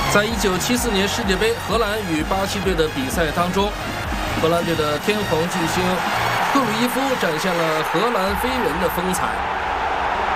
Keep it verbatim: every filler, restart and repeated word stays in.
在一九七四年世界杯荷兰与巴西队的比赛当中，荷兰队的天皇巨星克鲁伊夫展现了荷兰飞人的风采。